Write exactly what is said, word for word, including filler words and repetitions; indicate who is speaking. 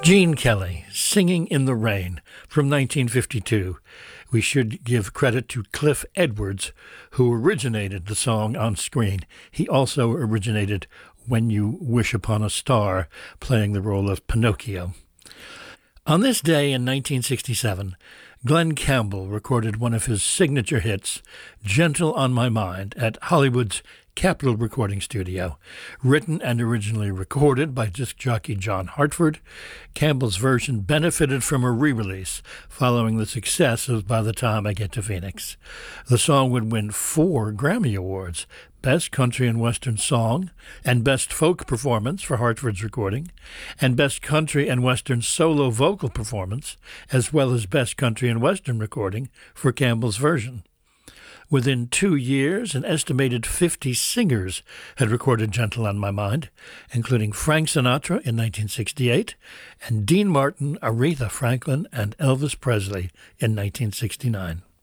Speaker 1: Gene Kelly, Singing in the Rain, from nineteen fifty-two. We should give credit to Cliff Edwards, who originated the song on screen. He also originated When You Wish Upon a Star, playing the role of Pinocchio. On this day in nineteen sixty-seven, Glenn Campbell recorded one of his signature hits, Gentle on My Mind, at Hollywood's Capitol Recording Studio. Written and originally recorded by disc jockey John Hartford, Campbell's version benefited from a re-release following the success of By the Time I Get to Phoenix. The song would win four Grammy Awards, Best Country and Western Song, and Best Folk Performance for Hartford's recording, and Best Country and Western Solo Vocal Performance, as well as Best Country and Western Recording for Campbell's version. Within two years, an estimated fifty singers had recorded Gentle on My Mind, including Frank Sinatra in nineteen sixty-eight, and Dean Martin, Aretha Franklin, and Elvis Presley in nineteen sixty-nine.